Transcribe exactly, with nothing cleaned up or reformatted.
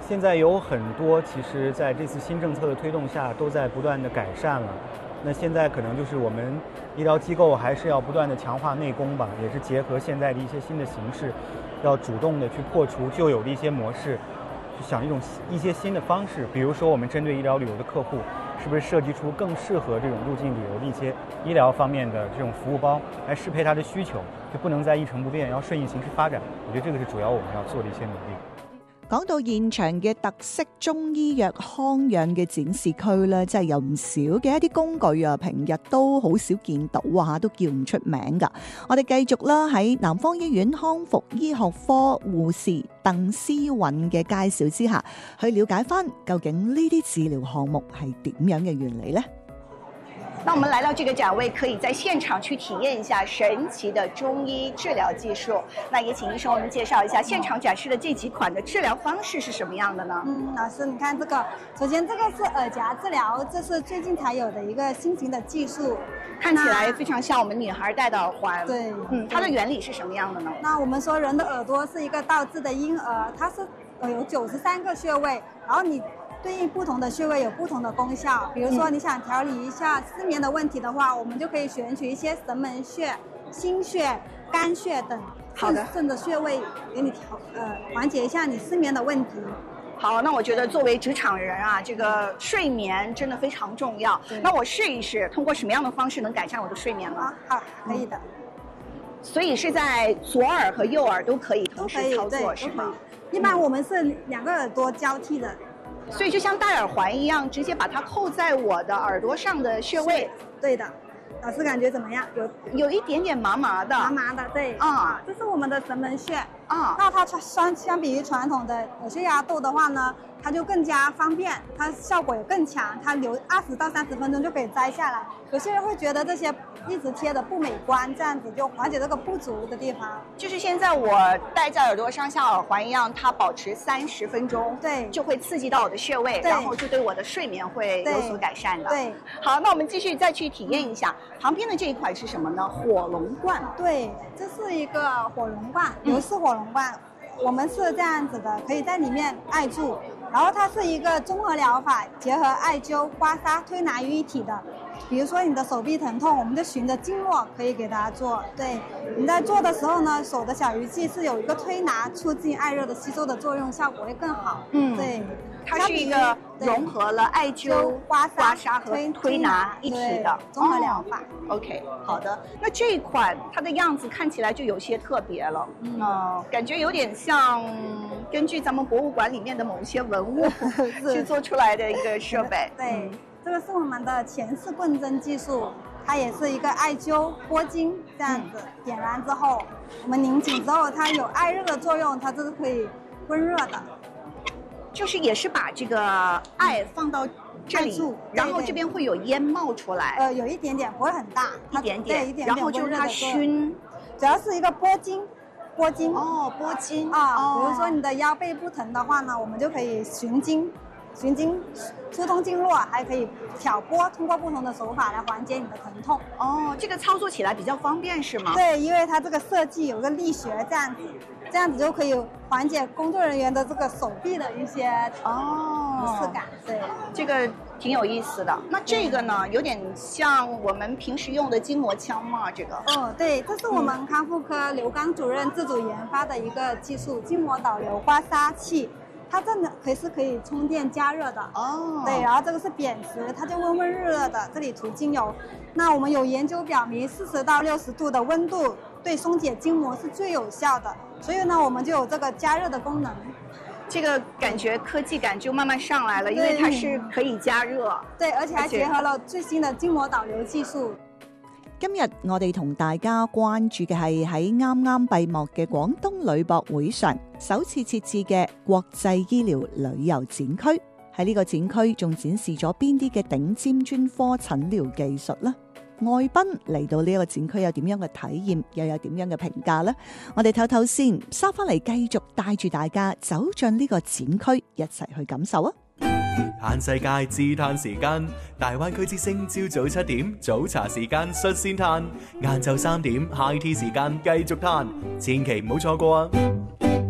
现在有很多，其实在这次新政策的推动下，都在不断的改善了。那现在可能就是我们医疗机构还是要不断的强化内功吧，也是结合现在的一些新的形式，要主动的去破除旧有的一些模式，去想一种一些新的方式。比如说，我们针对医疗旅游的客户，是不是设计出更适合这种入境旅游的一些医疗方面的这种服务包，来适配他的需求，就不能再一成不变，要顺应形势发展。我觉得这个是主要我们要做的一些努力。 講到現場嘅特色中醫藥康養嘅展示區咧，真係有唔少嘅一啲工具啊，平日都好少見到啊，都叫唔出名㗎。我哋繼續啦，喺南方醫院康復醫學科護士鄧思韻嘅介紹之下，去了解翻究竟呢啲治療項目係點樣嘅原理呢？ 那我们来到这个展位，可以在现场去体验一下神奇的中医治疗技术。那也请医生为我们介绍一下现场展示的这几款的治疗方式是什么样的呢？ 嗯，老师，你看这个，首先这个是耳夹治疗，这是最近才有的一个新型的技术， 看起来非常像我们女孩戴的耳环。 对， 嗯，它的原理是什么样的呢？ 那我们说人的耳朵是一个倒置的婴儿，它是呃有九十三个穴位，然后你对应不同的穴位有不同的功效。比如说你想调理一下失眠的问题的话，我们就可以选取一些神门穴、心穴、肝穴等好的顺着穴位给你调呃缓解一下你失眠的问题。 好，那我觉得作为职场人啊，这个睡眠真的非常重要。那我试一试，通过什么样的方式能改善我的睡眠呢？ 好，可以的。 所以是在左耳和右耳都可以同都可以时操作， 对是吗？ 一般我们是两个耳朵交替的。 所以就像戴耳环一样，直接把它扣在我的耳朵上的穴位。 对的，老师感觉怎么样？有有一点点麻麻的， 麻麻的，对啊，这是我们的神门穴啊。 那它相相比于传统的耳穴压豆的话呢，它就更加方便，它效果也更强，它留二十到三十分钟就可以摘下来。有些人会觉得这些一直贴的不美观，这样子就缓解这个不足的地方。 就是现在我戴在耳朵上像耳环一样，它保持三十分钟， 对， 就会刺激到我的穴位，然后就对我的睡眠会有所改善的。 对， 好，那我们继续再去体验一下、嗯、旁边的这一款是什么呢？火龙罐。 对，这是一个火龙罐，油式火龙罐。嗯、我们是这样子的，可以在里面艾柱，然后它是一个综合疗法，结合艾灸、刮痧、推拿于一体的。比如说你的手臂疼痛，我们就循着经络可以给它做。对，你在做的时候呢，手的小鱼际是有一个推拿、促进艾热的吸收的作用，效果会更好。嗯，对， 它是一个融合了艾灸、刮痧和推拿一体的综合疗法。 哦、OK， 好的。那这一款它的样子看起来就有些特别了，嗯、呃，感觉有点像根据咱们博物馆里面的某些文物去做出来的一个设备。 对。嗯，这个是我们的前式棍针技术，它也是一个艾灸拨筋这样子，嗯、点燃之后，我们拧紧之后，它有艾热的作用，它这是可以温热的。 就是也是把这个艾放到这里，然后这边会有烟冒出来。 呃，有一点点，不会很大， 一点点， 对，一点点。 然后就是它熏， 主要是一个拨筋。拨筋哦，拨筋啊、哦，比如说你的腰背不疼的话呢，我们就可以循经。循经疏通经络，还可以挑拨，通过不同的手法来缓解你的疼痛。 哦，这个操作起来比较方便是吗？ 对，因为它这个设计有个力学这样子，这样子就可以缓解工作人员的这个手臂的一些哦不适感。对， 这个挺有意思的。那这个呢，有点像我们平时用的筋膜枪嘛？这个？ 哦，对，这是我们康复科刘刚主任自主研发的一个技术——筋膜导流刮痧器。它这个可以是可以充电加热的哦，对，然后这个是扁直，它就温温热热的，这里涂精油。那我们有研究表明，四十到六十度的温度对松解筋膜是最有效的，所以呢，我们就有这个加热的功能。 这个感觉科技感就慢慢上来了，因为它是可以加热， 对，而且还结合了最新的筋膜导流技术。 今日我哋同大家關注嘅係喺啱啱閉幕嘅廣東旅博會上首次設置嘅國際醫療旅遊展區。喺呢個展區仲展示咗邊啲嘅頂尖專科診療技術呢？外賓嚟到呢個展區有點樣嘅體驗，又有點樣嘅評價呢？我哋唞唞先，收翻嚟繼續帶住大家走進呢個展區，一齊去感受啊！ 嘆世界自嘆時間，大灣區之聲朝早七點早茶時間率先嘆，晏晝三點 high tea 時間繼續嘆，千祈唔好錯過啊！